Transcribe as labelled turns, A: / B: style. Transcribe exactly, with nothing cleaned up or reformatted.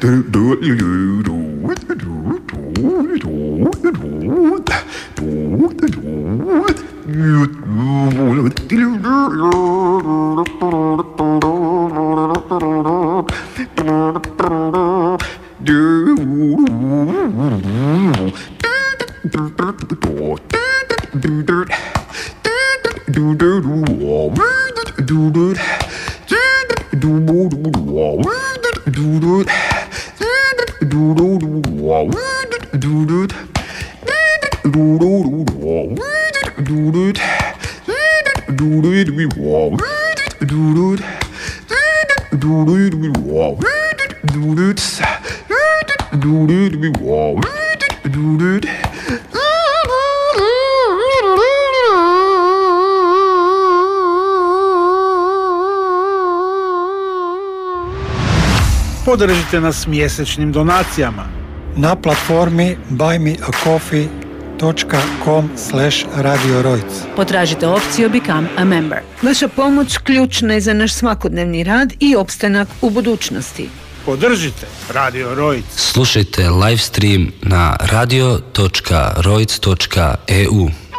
A: Podržite nas mjesečnim donacijama
B: na platformi buy me a coffee dot com slash radio rojc.
C: Potražite opciju Become a Member. Vaša pomoć ključna je za naš svakodnevni rad i opstanak u budućnosti.
A: Podržite Radio Rojc.
D: Slušajte live stream na radio dot rojc dot e u.